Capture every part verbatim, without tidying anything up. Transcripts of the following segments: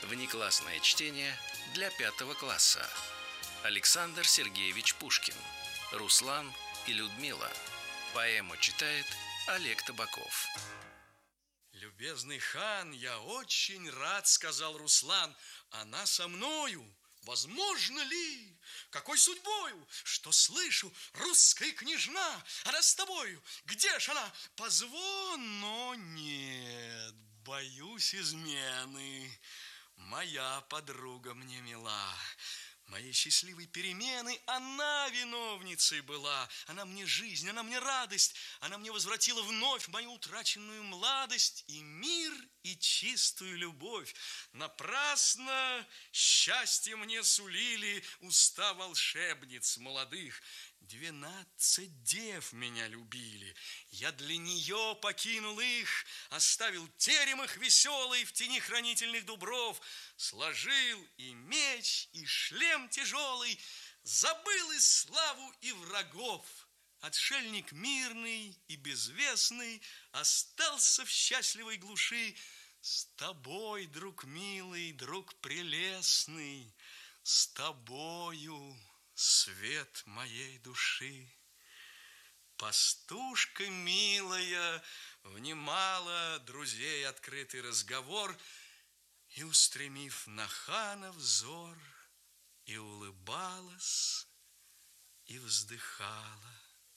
Внеклассное чтение для пятого класса. Александр Сергеевич Пушкин. Руслан и Людмила. Поэму читает Олег Табаков. Любезный хан, я очень рад, сказал Руслан. Она со мною. Возможно ли? Какой судьбою? Что слышу? Русская княжна. Она с тобою. Где ж она? Позвон, но нет. Боюсь измены. Моя подруга мне мила. Моей счастливой перемены она виновницей была. Она мне жизнь, она мне радость. Она мне возвратила вновь мою утраченную младость и мир, и чистую любовь. Напрасно счастье мне сулили уста волшебниц молодых. Двенадцать дев меня любили. Я для нее покинул их, оставил терем их веселый в тени хранительных дубров, сложил и меч, и шлем тяжелый, забыл и славу, и врагов. Отшельник мирный и безвестный остался в счастливой глуши. С тобой, друг милый, друг прелестный, с тобою свет моей души. Пастушка милая внимала друзей открытый разговор и, устремив на хана взор, и улыбалась, и вздыхала.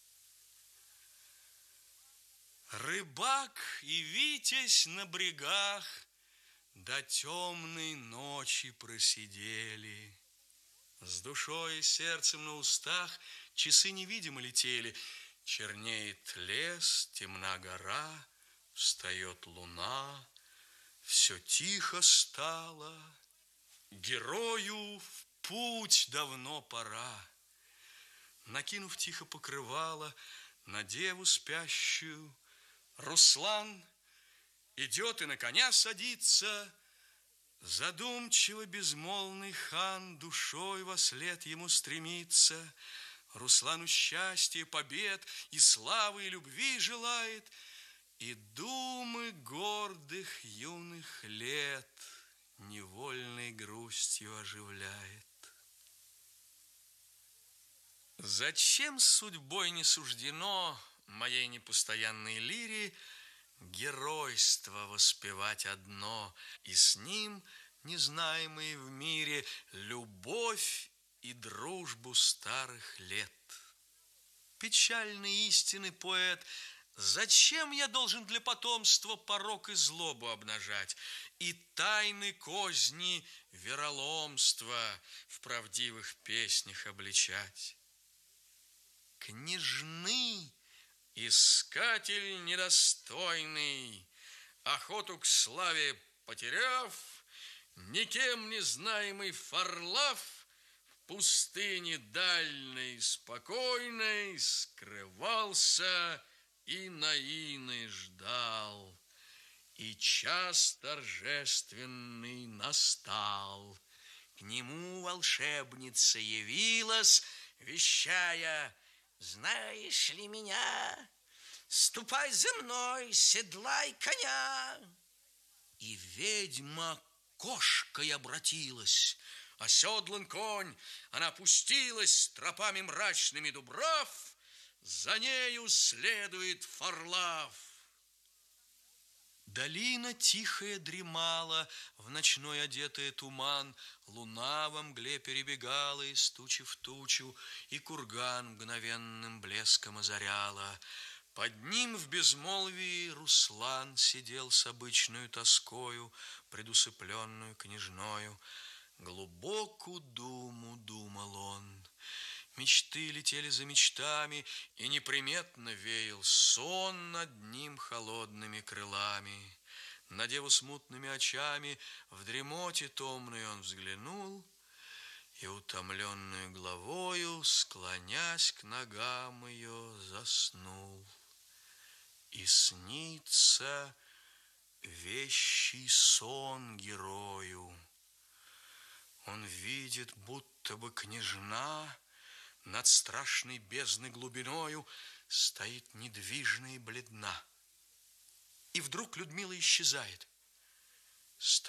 Рыбак и витязь на брегах до темной ночи просидели. С душой и сердцем на устах часы невидимо летели. Чернеет лес, темна гора, встает луна, все тихо стало. Герою в путь давно пора. Накинув тихо покрывало на деву спящую, Руслан идет и на коня садится. Задумчиво безмолвный хан душой вослед ему стремится. Руслану счастья, побед и славы, и любви желает, и думы гордых юных лет невольной грустью оживляет. Зачем судьбой не суждено моей непостоянной лире геройство воспевать одно, и с ним, незнаемые в мире, любовь и дружбу старых лет? Печальный истинный поэт, зачем я должен для потомства порок и злобу обнажать, и тайны козни вероломства в правдивых песнях обличать? Княжны, искатель недостойный, охоту к славе потеряв, никем не знаемый Фарлав в пустыне дальней спокойной скрывался и наины ждал. И час торжественный настал. К нему волшебница явилась, вещая: знаешь ли меня? Ступай за мной, седлай коня. И ведьма кошкой обратилась. Оседлан конь, она пустилась тропами мрачными дубрав, за нею следует Фарлав. Долина тихая дремала, в ночной одетая туман. Луна во мгле перебегала из тучи в тучу, и курган мгновенным блеском озаряла. Под ним в безмолвии Руслан сидел с обычную тоскою, предусыпленную княжною. Глубокую думу думал он. Мечты летели за мечтами, и неприметно веял сон над ним холодными крылами. На деву смутными очами в дремоте томной он взглянул, и, утомленную главою, склонясь к ногам ее, заснул. И снится вещий сон герою. Он видит, будто бы княжна над страшной бездной глубиною стоит недвижна и бледна. И вдруг Людмила исчезает. Стоит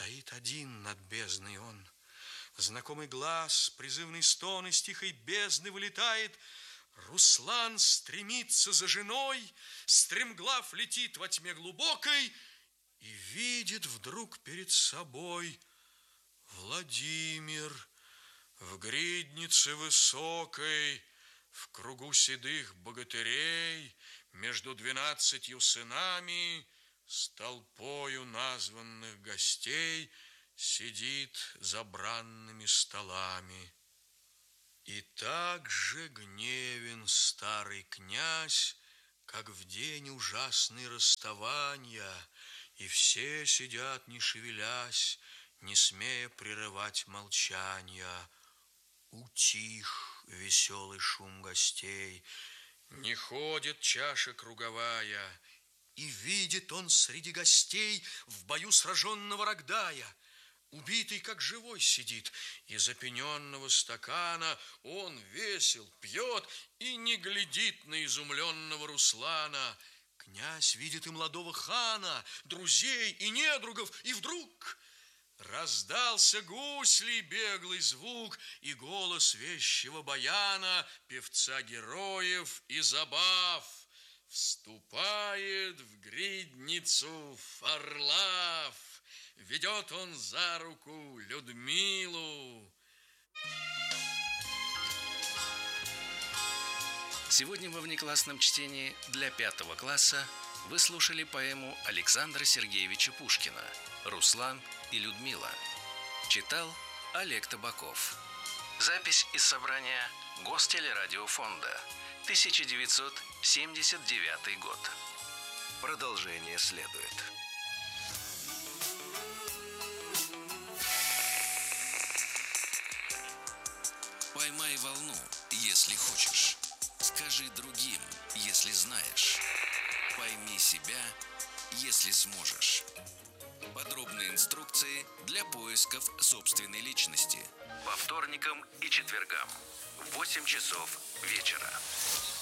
Стоит один над бездной он. Знакомый глаз, призывный стон из тихой бездны вылетает. Руслан стремится за женой, стремглав летит во тьме глубокой и видит вдруг перед собой Владимир в гриднице высокой, в кругу седых богатырей, между двенадцатью сынами, с толпою названных гостей, сидит за бранными столами. И так же гневен старый князь, как в день ужасный расставания, и все сидят, не шевелясь, не смея прерывать молчания. Утих веселый шум гостей, не ходит чаша круговая, и видит он среди гостей в бою сраженного Рогдая. Убитый, как живой, сидит, из опененного стакана он весел, пьет и не глядит на изумленного Руслана. Князь видит и молодого хана, друзей и недругов, и вдруг раздался гуслей беглый звук и голос вещего баяна, певца героев и забав. Вступает в гридницу Варлав, ведет он за руку Людмилу. Сегодня во внеклассном чтении для пятого класса вы слушали поэму Александра Сергеевича Пушкина «Руслан и Людмила». Читал Олег Табаков. Запись из собрания Гостелерадиофонда, тысяча девятьсот семьдесят девятый год. Продолжение следует. Поймай волну, если хочешь. Скажи другим, если знаешь. Пойми себя, если сможешь. Подробные инструкции для поисков собственной личности. По вторникам и четвергам в восемь часов вечера.